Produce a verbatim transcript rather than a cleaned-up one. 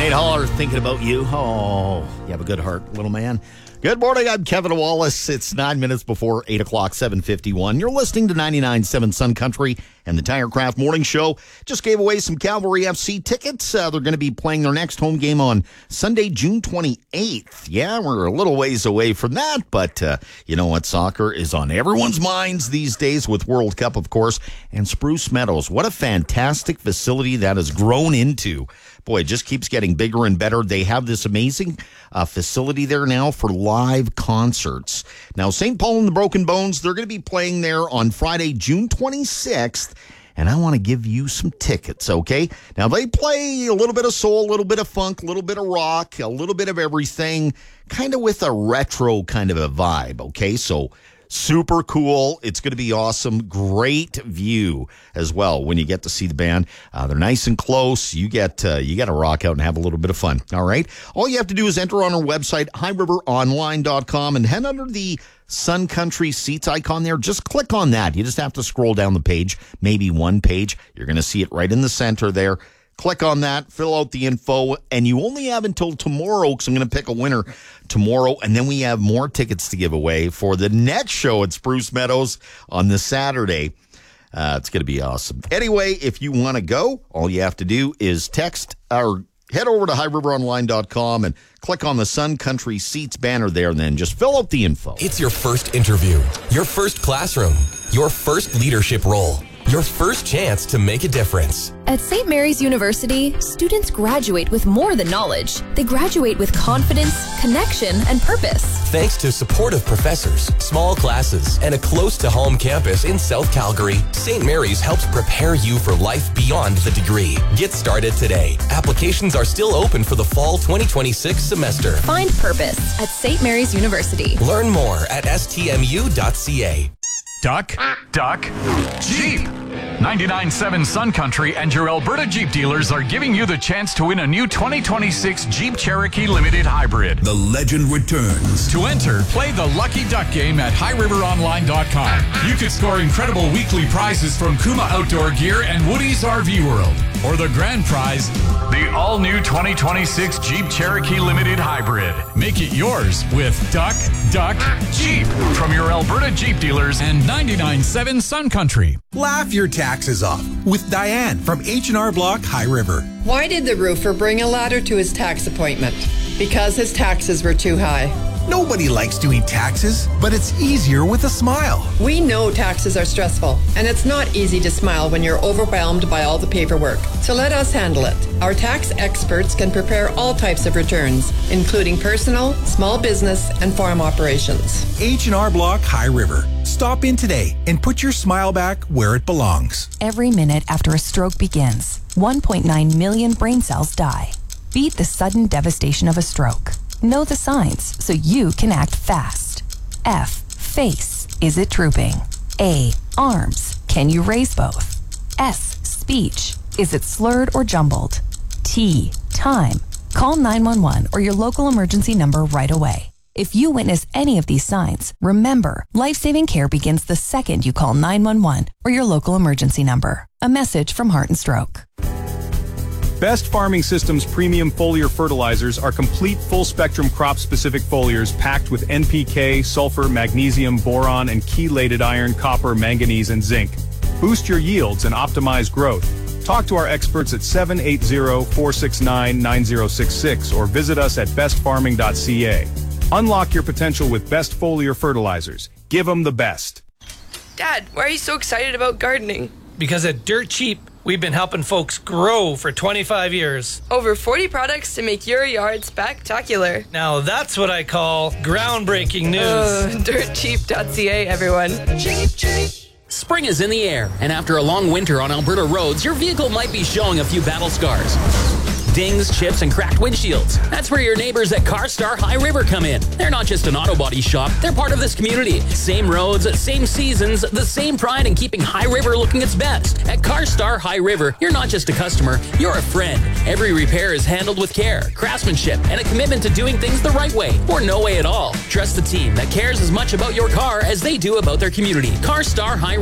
Sinead Holler, thinking about you. Oh, you have a good heart, little man. Good morning, I'm Kevin Wallace. It's nine minutes before eight o'clock, seven fifty-one. You're listening to ninety-nine point seven Sun Country and the Tirecraft Morning Show. Just gave away some Cavalry F C tickets. Uh, they're going to be playing their next home game on Sunday, June twenty-eighth. Yeah, we're a little ways away from that, but uh, you know what? Soccer is on everyone's minds these days with World Cup, of course. And Spruce Meadows, what a fantastic facility that has grown into. Boy, it just keeps getting bigger and better. They have this amazing uh, facility there now for live concerts. Now, Saint Paul and the Broken Bones, they're going to be playing there on Friday, June twenty-sixth. And I want to give you some tickets, okay? Now, they play a little bit of soul, a little bit of funk, a little bit of rock, a little bit of everything, kind of with a retro kind of a vibe, okay? So, super cool. It's going to be awesome. Great view as well when you get to see the band. Uh, they're nice and close. You get uh, you got to rock out and have a little bit of fun. All right. All you have to do is enter on our website, high river online dot com, and head under the Sun Country Seats icon there. Just click on that. You just have to scroll down the page, maybe one page. You're going to see it right in the center there. Click on that, fill out the info, and you only have until tomorrow, because I'm going to pick a winner tomorrow, and then we have more tickets to give away for the next show at Spruce Meadows on the Saturday. Uh, it's going to be awesome. Anyway, if you want to go, all you have to do is text or head over to high river online dot com and click on the Sun Country Seats banner there, and then just fill out the info. It's your first interview, your first classroom, your first leadership role, your first chance to make a difference. At Saint Mary's University, students graduate with more than knowledge. They graduate with confidence, connection, and purpose. Thanks to supportive professors, small classes, and a close-to-home campus in South Calgary, Saint Mary's helps prepare you for life beyond the degree. Get started today. Applications are still open for the fall twenty twenty-six semester. Find purpose at Saint Mary's University. Learn more at s t m u dot c a. Duck, duck, Jeep. ninety-nine point seven Sun Country and your Alberta Jeep dealers are giving you the chance to win a new twenty twenty-six Jeep Cherokee Limited Hybrid. The legend returns. To enter, play the Lucky Duck game at high river online dot com. You could score incredible weekly prizes from Kuma Outdoor Gear and Woody's R V World. Or the grand prize, the all-new twenty twenty-six Jeep Cherokee Limited Hybrid. Make it yours with Duck, Duck, Jeep from your Alberta Jeep dealers and ninety-nine point seven Sun Country. Laugh your taxes off with Diane from H and R Block High River. Why did the roofer bring a ladder to his tax appointment? Because his taxes were too high. Nobody likes doing taxes, but it's easier with a smile. We know taxes are stressful, and it's not easy to smile when you're overwhelmed by all the paperwork. So let us handle it. Our tax experts can prepare all types of returns, including personal, small business, and farm operations. H and R Block High River. Stop in today and put your smile back where it belongs. Every minute after a stroke begins, one point nine million brain cells die. Beat the sudden devastation of a stroke. Know the signs so you can act fast. F. Face. Is it drooping? A. Arms. Can you raise both? S. Speech. Is it slurred or jumbled? T. Time. Call nine one one or your local emergency number right away. If you witness any of these signs, remember, life-saving care begins the second you call nine one one or your local emergency number. A message from Heart and Stroke. Best Farming Systems premium foliar fertilizers are complete full-spectrum crop-specific foliars packed with N P K, sulfur, magnesium, boron, and chelated iron, copper, manganese, and zinc. Boost your yields and optimize growth. Talk to our experts at seven eight zero, four six nine, nine zero six six or visit us at best farming dot c a. Unlock your potential with Best Foliar Fertilizers. Give them the best. Dad, why are you so excited about gardening? Because at Dirt Cheap, we've been helping folks grow for twenty-five years. Over forty products to make your yard spectacular. Now that's what I call groundbreaking news. Uh, dirt cheap dot c a, everyone. Cheap, cheap. Spring is in the air, and after a long winter on Alberta roads, your vehicle might be showing a few battle scars. Dings, chips, and cracked windshields. That's where your neighbors at CarStar High River come in. They're not just an auto body shop, they're part of this community. Same roads, same seasons, the same pride in keeping High River looking its best. At CarStar High River, you're not just a customer, you're a friend. Every repair is handled with care, craftsmanship, and a commitment to doing things the right way, or no way at all. Trust the team that cares as much about your car as they do about their community. CarStar High River.